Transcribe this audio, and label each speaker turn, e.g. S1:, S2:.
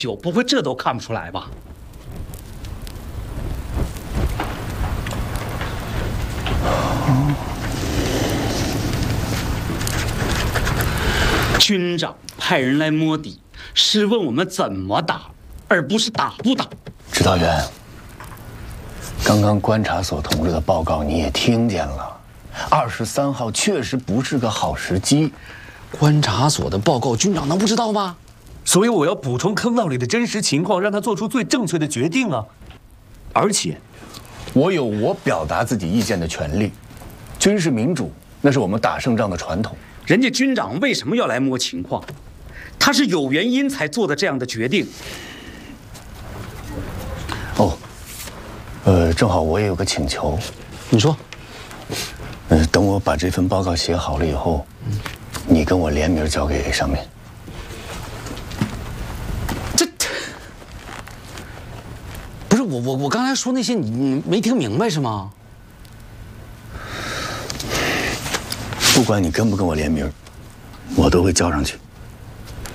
S1: 久，不会这都看不出来吧？军长派人来摸底，是问我们怎么打，而不是打不打。
S2: 指导员，刚刚观察所同志的报告你也听见了，23号确实不是个好时机。
S3: 观察所的报告，军长能不知道吗？
S4: 所以我要补充坑道里的真实情况，让他做出最正确的决定啊！而且，
S2: 我有我表达自己意见的权利。军事民主，那是我们打胜仗的传统。
S1: 人家军长为什么要来摸情况？他是有原因才做的这样的决定。
S2: 哦，正好我也有个请求。
S3: 你说。
S2: 等我把这份报告写好了以后，你跟我联名交给上面。
S3: 不是我刚才说那些你没听明白是吗？
S2: 不管你跟不跟我联名，我都会交上去。